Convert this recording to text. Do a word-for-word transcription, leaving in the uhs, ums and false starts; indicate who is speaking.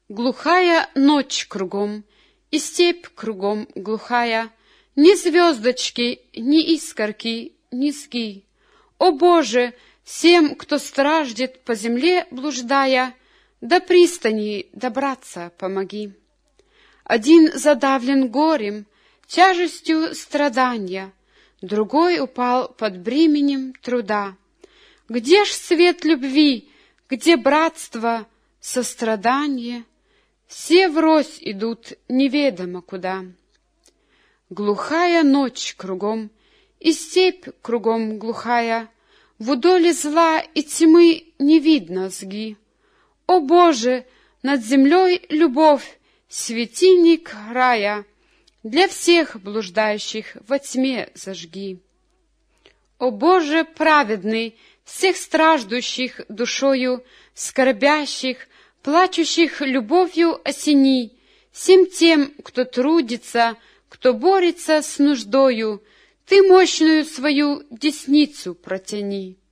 Speaker 1: Глухая ночь кругом, и степь кругом глухая, ни звездочки, ни искорки, низги. О Боже, всем, кто страждет по земле блуждая, до пристани добраться помоги. Один задавлен горем, тяжестью страдания, другой упал под бременем труда. Где ж свет любви, где братство, сострадание? Все врозь идут неведомо куда. Глухая ночь кругом, и степь кругом глухая, в удоле зла и тьмы не видно зги. О Боже, над землей любовь, светильник рая, для всех блуждающих во тьме зажги. О Боже праведный, всех страждущих душою, скорбящих, плачущих любовью осени, всем тем, кто трудится, кто борется с нуждою, ты мощную свою десницу протяни.